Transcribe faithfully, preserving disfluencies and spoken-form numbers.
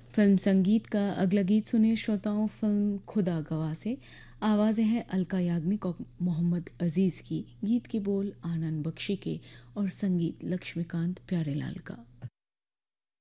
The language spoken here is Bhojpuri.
फिल्म संगीत का अगला गीत सुने श्रोताओं। फिल्म खुदा गवाह से आवाज़ें हैं अलका याग्निक और मोहम्मद अजीज़ की। गीत के बोल आनंद बख्शी के और संगीत लक्ष्मीकांत प्यारेलाल का।